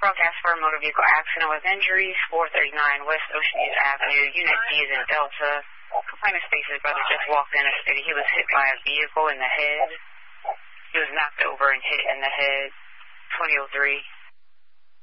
broadcast for a motor vehicle accident with injuries, 439 West Ocean View Avenue, Unit D is in Delta. Complainant states his brother just walked in and stated he was hit by a vehicle in the head. He was knocked over and hit in the head, 2003.